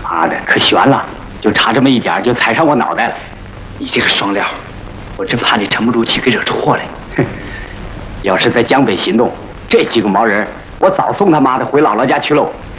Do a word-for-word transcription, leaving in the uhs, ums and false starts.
妈的，可悬了，就差这么一点就踩上我脑袋了。你这个双料，我真怕你沉不住气给惹出祸来。哼，要是在江北行动，这几个毛人，我早送他妈的回姥姥家去喽。